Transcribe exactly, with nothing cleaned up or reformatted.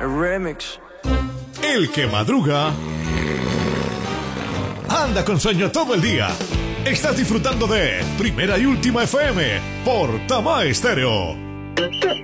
remix. El que madruga anda con sueño todo el día. Estás disfrutando de Primera y Última F M por Tama Estéreo.